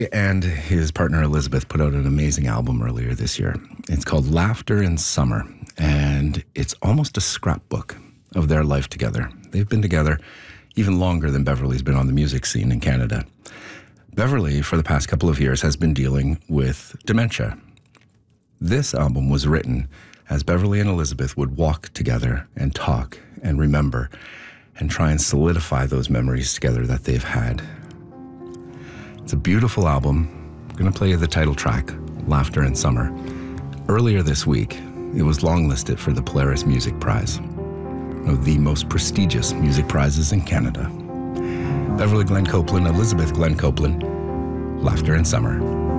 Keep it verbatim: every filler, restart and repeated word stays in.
and his partner Elizabeth put out an amazing album earlier this year. It's called Laughter in Summer, and it's almost a scrapbook of their life together. They've been together even longer than Beverly's been on the music scene in Canada. Beverly, for the past couple of years, has been dealing with dementia. This album was written as Beverly and Elizabeth would walk together and talk and remember and try and solidify those memories together that they've had. It's a beautiful album. I'm going to play you the title track, Laughter in Summer. Earlier this week, it was longlisted for the Polaris Music Prize, one of the most prestigious music prizes in Canada. Beverly Glenn Copeland, Elizabeth Glenn Copeland, Laughter in Summer.